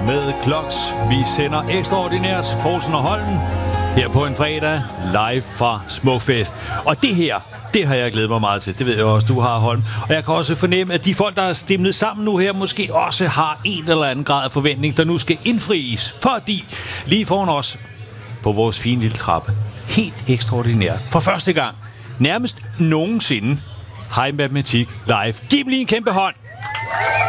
med Kloks. Vi sender ekstraordinært Poulsen og Holm her på en fredag live fra Smukfest. Og det har jeg glædet mig meget til. Det ved jeg også, du har, Holm. Og jeg kan også fornemme, at de folk, der er stimlet sammen nu her, måske også har en eller anden grad af forventning, der nu skal indfries. Fordi lige foran os på vores fine lille trappe, helt ekstraordinært, for første gang, nærmest nogensinde, Hej Matematik live. Giv dem lige en kæmpe hånd.